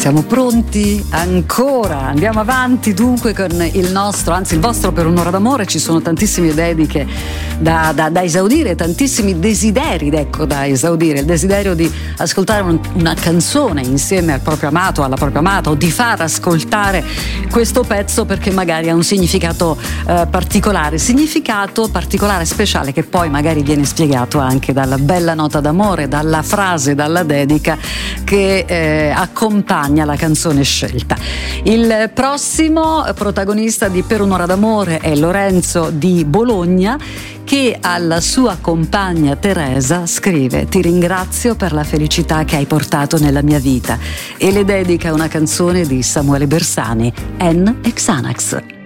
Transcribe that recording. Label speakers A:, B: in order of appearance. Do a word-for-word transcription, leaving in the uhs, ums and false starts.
A: Siamo pronti? Ancora? Andiamo avanti dunque con il nostro, anzi il vostro Per un'ora d'amore. Ci sono tantissime dediche da, da, da esaudire, tantissimi desideri, ecco, da esaudire. Il desiderio di ascoltare un, una canzone insieme al proprio amato, alla propria amata, o di far ascoltare questo pezzo perché magari ha un significato eh, particolare, significato particolare speciale che poi magari viene spiegato anche dalla bella nota d'amore, dalla frase, dalla dedica che eh, accompagna la canzone scelta. Il prossimo protagonista di Per un'ora d'amore è Lorenzo di Bologna, che alla sua compagna Teresa scrive: ti ringrazio per la felicità che hai portato nella mia vita, e le dedica una canzone di Samuele Bersani, En e Xanax.